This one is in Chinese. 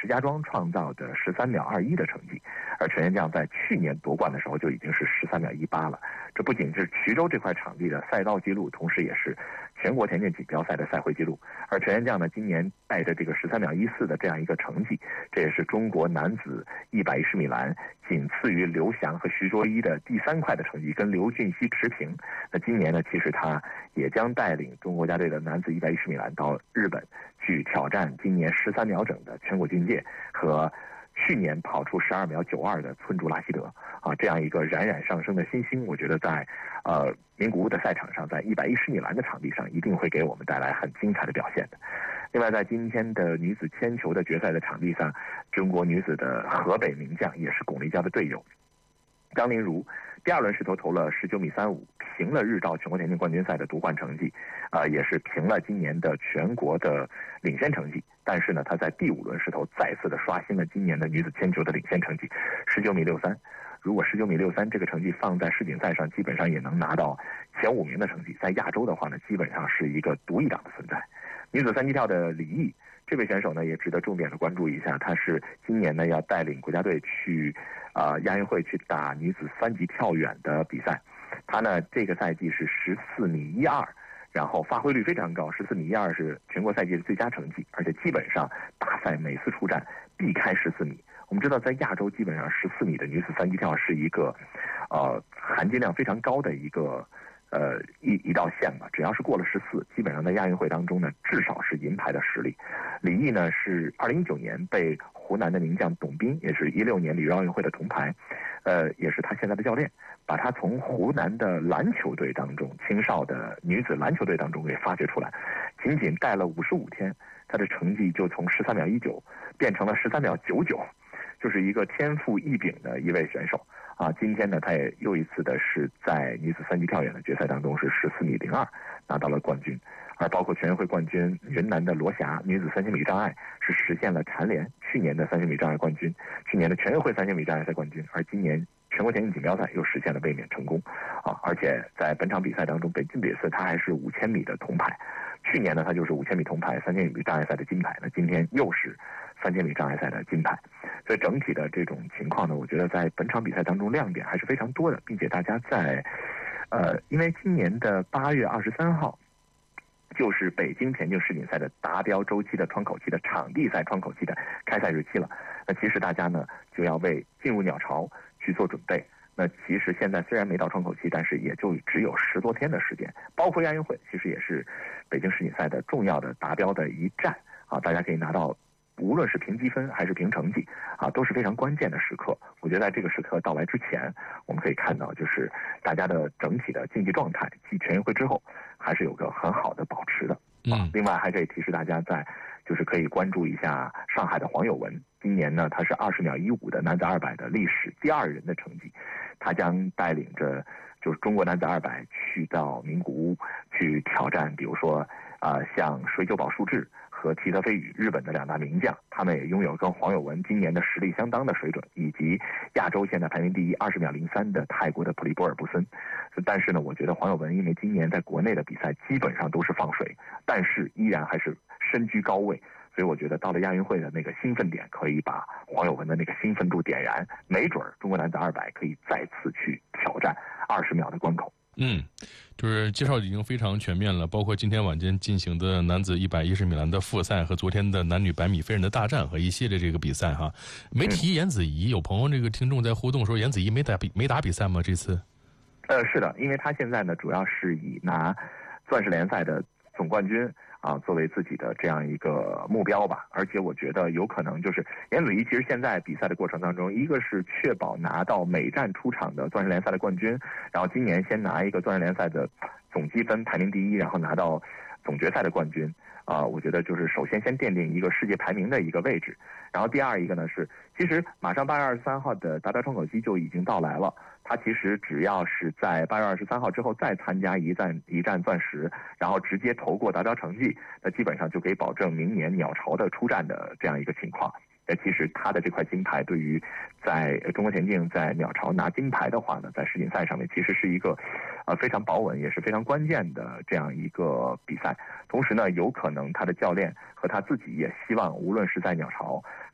石家庄创造的13秒21的成绩，而陈元将在去年夺冠的时候就已经是13秒18了。这不仅是衢州这块场地的赛道纪录，同时也是全国田径锦标赛的赛会纪录。而陈元将呢，今年带着这个13秒14的这样一个成绩，这也是中国男子110米栏仅次于刘翔和徐卓一的第3快的成绩，跟刘俊熙持平。那今年呢，其实他也将带领中国国家队的男子110米栏到日本去挑战今年13秒整的全国军界和去年跑出12秒92的村竹拉希德啊，这样一个冉冉上升的新星，我觉得在名古屋的赛场上，在110米栏的场地上，一定会给我们带来很精彩的表现的。另外，在今天的女子铅球的决赛的场地上，中国女子的河北名将也是巩立姣的队友张琳如，第2轮石头投了19米35，平了日照全国田径冠军赛的夺冠成绩，也是平了今年的全国的领先成绩。但是呢，他在第5轮石头再次的刷新了今年的女子铅球的领先成绩，19米63。如果19米63这个成绩放在世锦赛上，基本上也能拿到前5名的成绩。在亚洲的话呢，基本上是一个独一档的存在。女子3级跳的李毅，这位选手呢也值得重点的关注一下。她是今年呢要带领国家队去亚运会去打女子3级跳远的比赛。她呢这个赛季是14米12。然后发挥率非常高，14米12是全国赛季的最佳成绩，而且基本上大赛每次出战避开14米。我们知道，在亚洲基本上14米的女子3级跳是一个含金量非常高的一个一道线吧，只要是过了14，基本上在亚运会当中呢，至少是银牌的实力。李毅呢是2019年被湖南的名将董斌，也是16年里约奥运会的铜牌，也是他现在的教练，把他从湖南的篮球队当中，青少的女子篮球队当中给发掘出来，仅仅带了55天，他的成绩就从13秒19变成了13秒99，就是一个天赋异禀的一位选手啊。今天呢，他也又一次的是在女子3级跳远的决赛当中是14米02拿到了冠军，而包括全运会冠军云南的罗霞，女子3000米障碍是实现了蝉联去年的3000米障碍冠军，去年的全运会3000米障碍赛冠军，而今年全国田径锦标赛又实现了卫冕成功啊！而且在本场比赛当中，北京比赛他还是5000米的铜牌，去年呢他就是5000米铜牌，3000米障碍赛的金牌，那今天又是3000米障碍赛的金牌。所以整体的这种情况呢，我觉得在本场比赛当中亮点还是非常多的，并且大家在因为今年的8月23号就是北京田径世锦赛的达标周期的窗口期的场地赛窗口期的开赛日期了。那其实大家呢就要为进入鸟巢去做准备。那其实现在虽然没到窗口期，但是也就只有10多天的时间，包括亚运会，其实也是北京世锦赛的重要的达标的一站啊！大家可以拿到，无论是评积分还是评成绩啊，都是非常关键的时刻。我觉得在这个时刻到来之前，我们可以看到，就是大家的整体的竞技状态，继全运会之后，还是有个很好的保持的啊。另外还可以提示大家就是可以关注一下上海的黄有文，今年呢他是20秒15的男子200的历史第2人的成绩，他将带领着就是中国男子200去到名古屋去挑战，比如说像水久保树志和提泽飞羽日本的2大名将，他们也拥有跟黄有文今年的实力相当的水准，以及亚洲现在排名第一20秒03的泰国的普利波尔布森。但是呢，我觉得黄有文因为今年在国内的比赛基本上都是放水，但是依然还是身居高位，所以我觉得到了亚运会的那个兴奋点，可以把黄有文的那个兴奋度点燃，没准中国男子200可以再次去挑战20秒的关口。 就是介绍已经非常全面了，包括今天晚间进行的男子110米栏的复赛和昨天的男女100米飞人的大战和一系列这个比赛哈。没提颜子怡，有朋友这个听众在互动说颜子怡没打比赛吗？这次？ 是的，因为他现在呢主要是以拿钻石联赛的总冠军作为自己的这样一个目标吧。而且我觉得有可能就是颜子怡其实现在比赛的过程当中，一个是确保拿到每站出场的钻石联赛的冠军，然后今年先拿一个钻石联赛的总积分排名第一，然后拿到总决赛的冠军我觉得就是首先奠定一个世界排名的一个位置。然后第二一个呢是，其实马上8月23号的达标窗口期就已经到来了，他其实只要是在8月23号之后再参加一站钻石，然后直接投过达标成绩，那基本上就可以保证明年鸟巢的出战的这样一个情况。其实他的这块金牌对于在中国田径在鸟巢拿金牌的话呢，在世锦赛上面其实是一个非常保稳也是非常关键的这样一个比赛。同时呢，有可能他的教练和他自己也希望，无论是在鸟巢